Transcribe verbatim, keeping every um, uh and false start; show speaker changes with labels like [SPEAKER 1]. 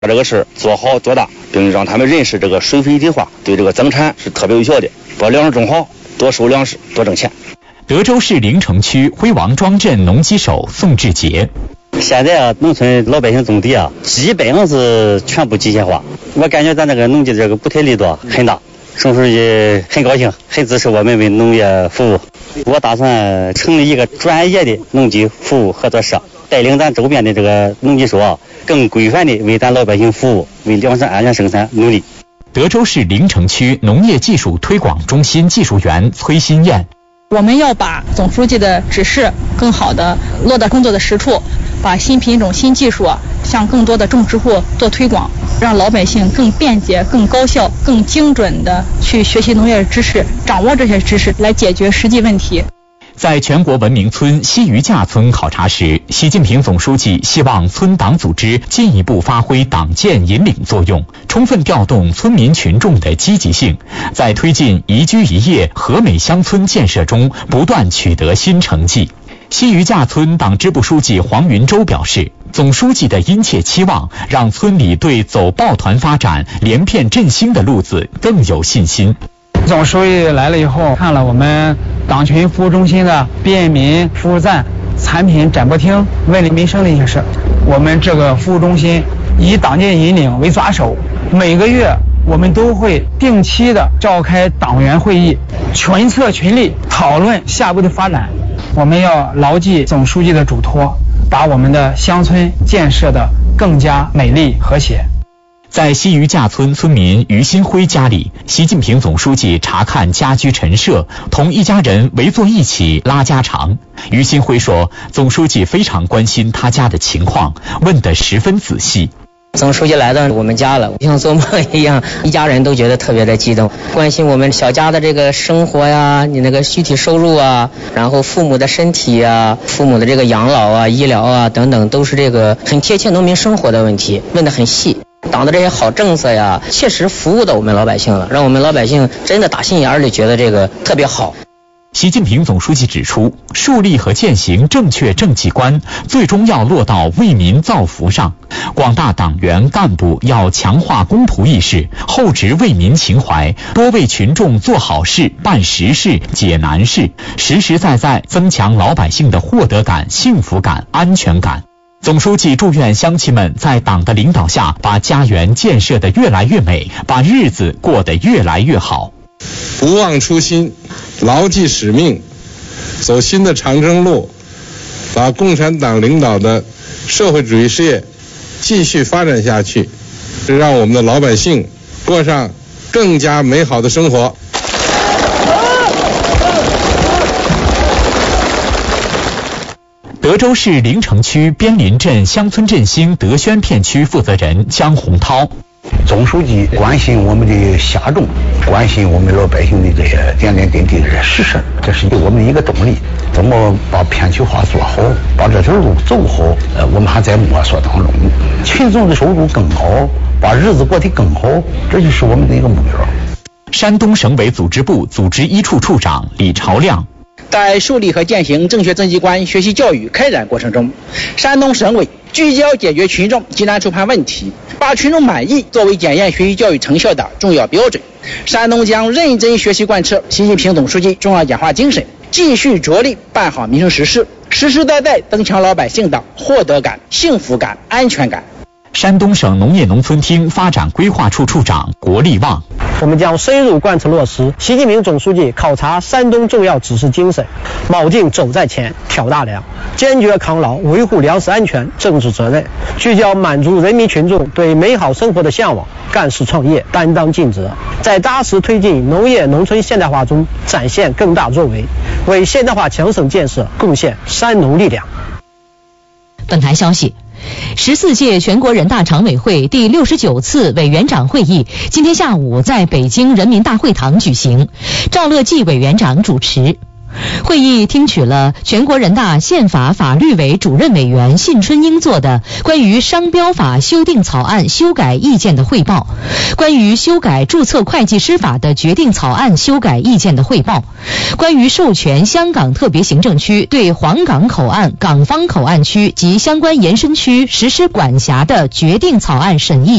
[SPEAKER 1] 把这个事做好做大，并让他们认识这个水肥一体化对这个增产是特别有效的，把粮食种好，多收粮食，多挣钱。
[SPEAKER 2] 德州市临城区辉王庄镇农机手宋志杰，
[SPEAKER 3] 现在啊，农村老百姓种地啊，基本上是全部机械化。我感觉咱这个农机这个补贴力度很大，宋书记很高兴，很支持我们为农业服务。我打算成立一个专业的农机服务合作社，带领咱周边的这个农机手啊，更规范的为咱老百姓服务，为粮食安全生产努力。
[SPEAKER 2] 德州市临城区农业技术推广中心技术员崔新燕，
[SPEAKER 4] 我们要把总书记的指示更好的落到工作的实处，把新品种、新技术啊，向更多的种植户做推广，让老百姓更便捷、更高效、更精准的去学习农业知识，掌握这些知识来解决实际问题。
[SPEAKER 2] 在全国文明村西余架村考察时，习近平总书记希望村党组织进一步发挥党建引领作用，充分调动村民群众的积极性，在推进宜居宜业和美乡村建设中不断取得新成绩。西余架村党支部书记黄云洲表示，总书记的殷切期望让村里对走抱团发展、连片振兴的路子更有信心。
[SPEAKER 5] 总书记来了以后，看了我们党群服务中心的便民服务站、产品展播厅、问邻民生的一些事。我们这个服务中心以党建引领为抓手，每个月我们都会定期的召开党员会议，群策群力讨论下步的发展。我们要牢记总书记的嘱托，把我们的乡村建设的更加美丽和谐。
[SPEAKER 2] 在西余架村村民于新辉家里，习近平总书记查看家居陈设，同一家人围坐一起拉家常。于新辉说，总书记非常关心他家的情况，问得十分仔细。
[SPEAKER 6] 总书记来到我们家了，像做梦一样，一家人都觉得特别的激动，关心我们小家的这个生活呀，你那个具体收入啊，然后父母的身体啊，父母的这个养老啊、医疗啊等等，都是这个很贴切农民生活的问题，问得很细。党的这些好政策呀，切实服务到我们老百姓了，让我们老百姓真的打心眼里觉得这个特别好。
[SPEAKER 2] 习近平总书记指出，树立和践行正确政绩观，最终要落到为民造福上。广大党员干部要强化公仆意识，厚植为民情怀，多为群众做好事、办实事、解难事，实实在在增强老百姓的获得感、幸福感、安全感。总书记祝愿乡亲们在党的领导下，把家园建设得越来越美，把日子过得越来越好。
[SPEAKER 7] 不忘初心，牢记使命，走新的长征路，把共产党领导的社会主义事业继续发展下去，是让我们的老百姓过上更加美好的生活。
[SPEAKER 2] 德州市临城区边林镇乡村振兴德宣片区负责人江洪涛，
[SPEAKER 8] 总书记关心我们的下众，关心我们老百姓的这些点点滴滴的实事，这是我们一个动力。怎么把片区化做好，把这条路走好，呃，我们还在摸索当中。群众的收入更好，把日子过得更好，这就是我们的一个目标。
[SPEAKER 2] 山东省委组织部组织一处处长李朝亮，
[SPEAKER 9] 在树立和践行正确政绩观学习教育开展过程中，山东省委聚焦解决群众急难触盼问题，把群众满意作为检验学习教育成效的重要标准。山东将认真学习贯彻习近平总书记重要讲话精神，继续着力办好民生实事，实实在在增强老百姓的获得感、幸福感、安全感。
[SPEAKER 2] 山东省农业农村厅发展规划处处长国立旺，
[SPEAKER 10] 我们将深入贯彻落实习近平总书记考察山东重要指示精神，铆定走在前、挑大梁，坚决抗牢维护粮食安全政治责任，聚焦满足人民群众对美好生活的向往，干事创业，担当尽责，在扎实推进农业农村现代化中展现更大作为，为现代化强省建设贡献山农力量。
[SPEAKER 11] 本台消息，十四届全国人大常委会第六十九次委员长会议今天下午在北京人民大会堂举行，赵乐际委员长主持。 会议听取了全国人大宪法法律委主任委员信春英作的关于商标法修订草案修改意见的汇报，关于修改注册会计师法的决定草案修改意见的汇报，关于授权香港特别行政区对黄港口岸、港方口岸区及相关延伸区实施管辖的决定草案审议